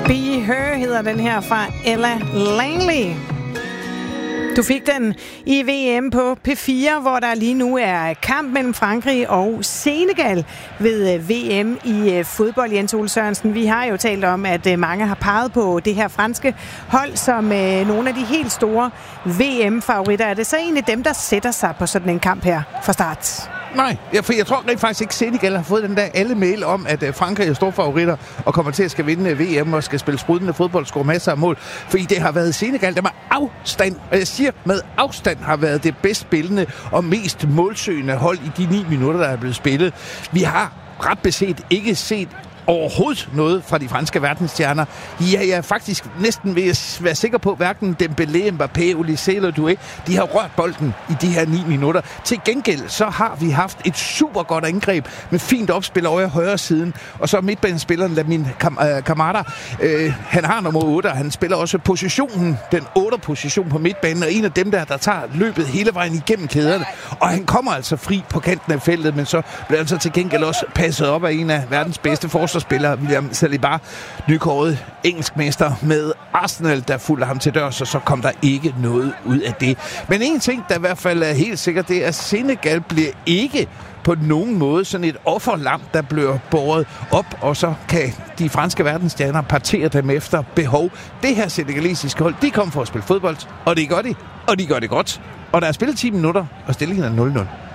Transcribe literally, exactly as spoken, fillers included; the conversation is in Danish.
Be Her hedder den her fra Ella Langley. Du fik den i V M på P fire, hvor der lige nu er kamp mellem Frankrig og Senegal ved V M i fodbold. Jens Ole Sørensen, vi har jo talt om, at mange har peget på det her franske hold som nogle af de helt store V M-favoritter. Er det så egentlig dem, der sætter sig på sådan en kamp her fra start? Nej, for jeg tror rent faktisk ikke, Senegal har fået den der alle mail om, at Frankrig er store favoritter og kommer til at skal vinde V M og skal spille sprudende fodbold, score masser af mål. Fordi det har været Senegal, der med afstand, og jeg siger med afstand, har været det bedst spillende og mest målsøgende hold i de ni minutter, der er blevet spillet. Vi har ret beset ikke set overhovedet noget fra de franske verdensstjerner. Ja, jeg er faktisk næsten ved at være sikker på, hverken Dembélé, Mbappé, Olise eller Doué, de har rørt bolden i de her ni minutter. Til gengæld så har vi haft et super godt angreb med fint opspil over i højre siden, og så midtbanespilleren Lamine Camara. Øh, han har nummer otte, og han spiller også positionen, den otte position på midtbanen, og en af dem der, der tager løbet hele vejen igennem kæderne. Og han kommer altså fri på kanten af feltet, men så bliver han så til gengæld også passet op af en af verdens bedste forsvarsspillere, William Saliba, nykåret engelskmester med Arsenal, der fulgte ham til dørs, og så kom der ikke noget ud af det. Men en ting, der i hvert fald er helt sikkert, det er, at Senegal bliver ikke på nogen måde sådan et offerlam, der bliver båret op, og så kan de franske verdensstjerner partere dem efter behov. Det her senegalesiske hold, de kommer for at spille fodbold, og det gør de, og de gør det godt. Og der er spillet ti minutter, og stillingen er nul nul.